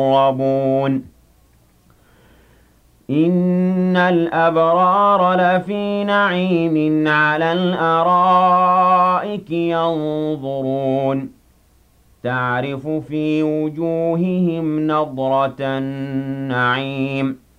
مُّقَرَّبُونَ إِنَّ الْأَبْرَارَ لَفِي نَعِيمٍ عَلَى الْأَرَائِكِ يَنظُرُونَ تَعْرِفُ فِي وُجُوهِهِمْ نَضْرَةَ النَّعِيمِ